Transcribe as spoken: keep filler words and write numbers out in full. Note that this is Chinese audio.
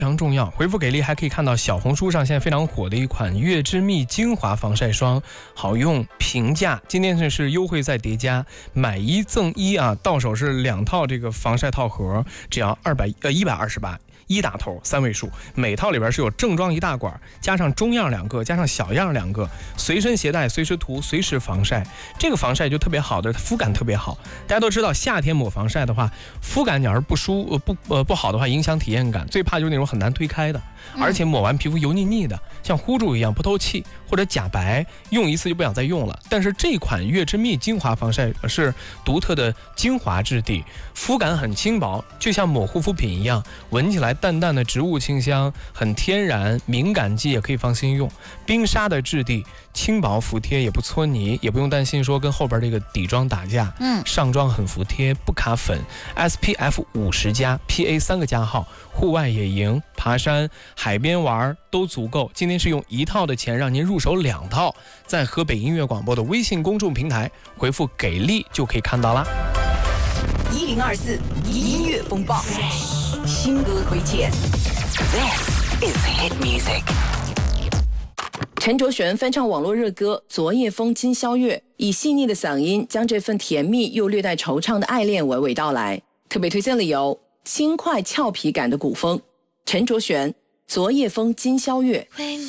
非常重要。回复给力还可以看到小红书上现在非常火的一款月之蜜精华防晒霜，好用平价，今天是优惠再叠加，买一赠一啊，到手是两套这个防晒套盒，只要二百呃一百二十八。一打头三位数，每套里边是有正装一大管，加上中样两个，加上小样两个，随身携带，随时涂，随时防晒。这个防晒就特别好的，肤感特别好。大家都知道，夏天抹防晒的话，肤感你要是不舒呃不呃不好的话，影响体验感。最怕就是那种很难推开的，而且抹完皮肤油腻腻的，像糊住一样不透气，或者假白，用一次就不想再用了。但是这款月之蜜精华防晒是独特的精华质地，肤感很轻薄，就像抹护肤品一样，闻起来淡淡的植物清香，很天然，敏感肌也可以放心用。冰沙的质地，轻薄服帖，也不搓泥，也不用担心说跟后边这个底妆打架。嗯，上妆很服帖，不卡粉 ，S P F 五十加 ，P A 三个加号，户外野营、爬山、海边玩都足够。今天是用一套的钱让您入手两套，在河北音乐广播的微信公众平台回复给力就可以看到啦。 一零二四音乐风暴，新歌推荐。This is hit music。 陈卓璇翻唱网络热歌《昨夜风今宵月》，以细腻的嗓音将这份甜蜜又略带惆怅的爱恋娓娓道来。特别推荐理由：轻快俏皮感的古风。陈卓璇《昨夜风今宵月》。